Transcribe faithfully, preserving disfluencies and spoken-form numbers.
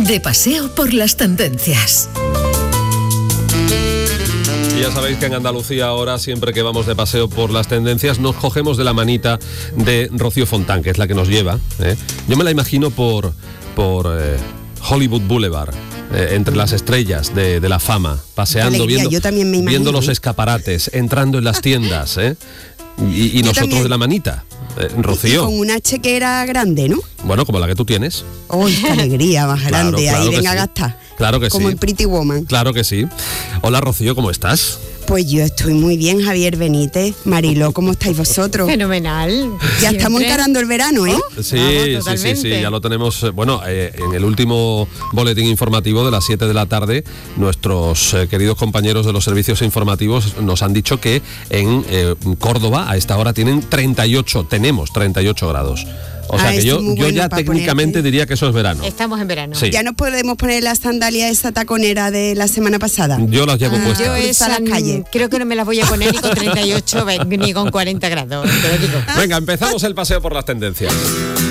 de paseo por las tendencias. Y ya sabéis que en Andalucía ahora, siempre que vamos de paseo por las tendencias, nos cogemos de la manita de Rocío Fontán, que es la que nos lleva, ¿eh? Yo me la imagino por, por eh, Hollywood Boulevard, eh, entre las estrellas de, de la fama, paseando, alegría, viendo, yo también me imagino, viendo los ¿eh? escaparates, entrando en las tiendas, ¿eh? Y, y nosotros también. de la manita, eh, Rocío. Y con una chequera grande, ¿no? Bueno, como la que tú tienes. ¡Uy, qué alegría más Claro, grande! claro Ahí que venga sí. a gastar. Claro que Como sí. en Pretty Woman. Claro que sí. Hola, Rocío, ¿cómo estás? Pues yo estoy muy bien, Javier Benítez. Mariló, ¿cómo estáis vosotros? Fenomenal. Ya Siempre. estamos encarando el verano, ¿eh? Sí, Vamos, sí, sí, totalmente. sí, ya lo tenemos. eh, Bueno, eh, en el último boletín informativo de las siete de la tarde, nuestros eh, queridos compañeros de los servicios informativos nos han dicho que en eh, Córdoba a esta hora tienen treinta y ocho, tenemos treinta y ocho grados. O sea Ah, que esto yo, es muy yo bueno ya para técnicamente ponerte. diría que eso es verano. Estamos en verano. Sí. Ya nos podemos poner la sandalia esa taconera de la semana pasada. Yo las llevo Ah, puestas. Yo Cruzar esa, las calles. creo que no me las voy a poner ni con treinta y ocho ve- ni con cuarenta grados, te lo digo. Venga, empezamos el paseo por las tendencias.